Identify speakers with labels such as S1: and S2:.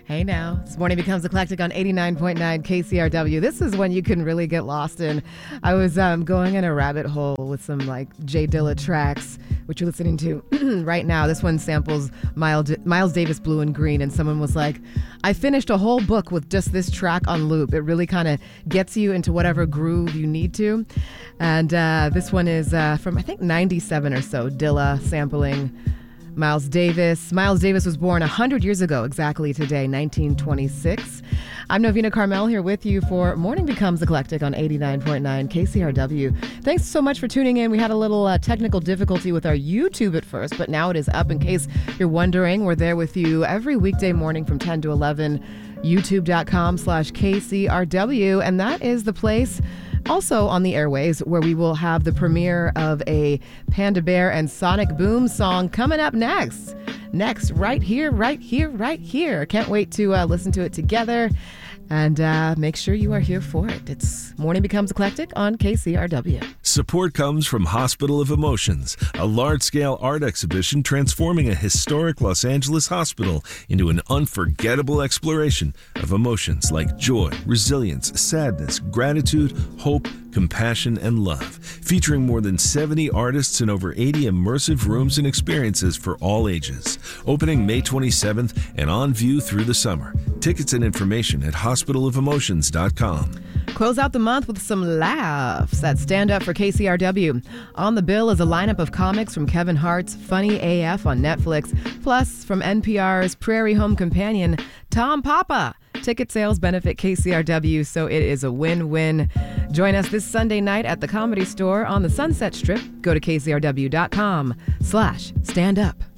S1: Hey now, this morning becomes eclectic on 89.9 KCRW. This is when you can really get lost in. I was going in a rabbit hole with some like Jay Dilla tracks, which you're listening to right now. This one samples Miles Davis, Blue and Green, and someone was like, I finished a whole book with just this track on loop. It really kind of gets you into whatever groove you need to. And this one is from, I think, 97 or so, Dilla sampling Miles Davis. Miles Davis was born 100 years ago, exactly today, 1926. I'm Novena Carmel here with you for Morning Becomes Eclectic on 89.9 KCRW. Thanks so much for tuning in. We had a little technical difficulty with our YouTube at first, but now it is up. In case you're wondering, we're there with you every weekday morning from 10 to 11, youtube.com/KCRW, and that is the place also on the airways where we will have the premiere of a Panda Bear and Sonic Boom song coming up next. Right here. Can't wait to listen to it together and make sure you are here for it. It's Morning Becomes Eclectic on KCRW.
S2: Support comes from Hospital of Emotions, a large-scale art exhibition transforming a historic Los Angeles hospital into an unforgettable exploration of emotions like joy, resilience, sadness, gratitude, hope, compassion, and love. Featuring more than 70 artists and over 80 immersive rooms and experiences for all ages. Opening May 27th and on view through the summer. Tickets and information at hospitalofelmotions.com.
S1: Close out the month with some laughs at Stand Up for KCRW. On the bill is a lineup of comics from Kevin Hart's Funny AF on Netflix, plus from NPR's Prairie Home Companion, Tom Papa. Ticket sales benefit KCRW, so it is a win-win. Join us this Sunday night at the Comedy Store on the Sunset Strip. Go to kcrw.com/standup.